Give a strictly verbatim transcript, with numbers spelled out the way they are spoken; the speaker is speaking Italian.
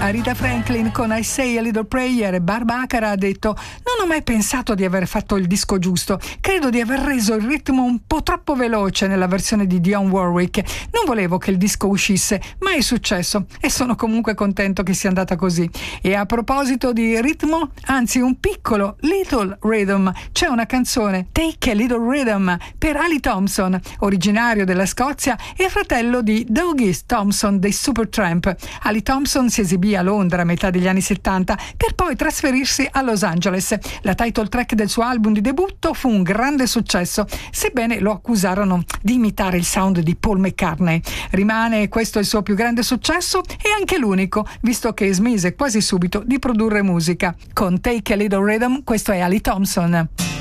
Aretha Franklin con I Say a Little Prayer. Barbara ha detto: non ho mai pensato di aver fatto il disco giusto, credo di aver reso il ritmo un po' troppo veloce nella versione di Dionne Warwick, non volevo che il disco uscisse, ma è successo e sono comunque contento che sia andata così. E a proposito di ritmo, anzi un piccolo Little Rhythm, c'è una canzone, Take a Little Rhythm, per Ali Thompson, originario della Scozia e fratello di Dougie Thompson dei Supertramp. Ali Thompson si esibì a Londra a metà degli anni settanta per poi trasferirsi a Los Angeles. La title track del suo album di debutto fu un grande successo, sebbene lo accusarono di imitare il sound di Paul McCartney. Rimane questo il suo più grande successo e anche l'unico, visto che smise quasi subito di produrre musica. Con Take a Little Rhythm, questo è Ali Thompson.